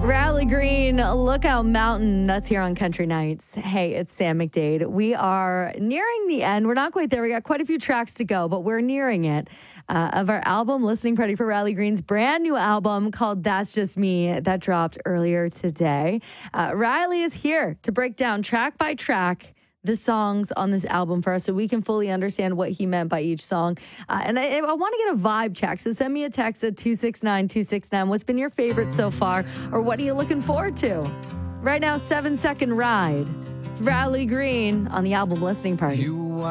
Rally Green, Lookout Mountain. That's here on Country Nights. Hey, it's Sam McDade. We are nearing the end. We're not quite there. We got quite a few tracks to go, but we're nearing it. Of our album, Listening Party for Rally Green's brand new album called That's Just Me that dropped earlier today. Riley is here to break down track by track the songs on this album for us so we can fully understand what he meant by each song. And I want to get a vibe check. So send me a text at 269-269. What's been your favorite so far? Or what are you looking forward to? Right now, 7 Second Ride. It's Rally Green on the album Listening Party.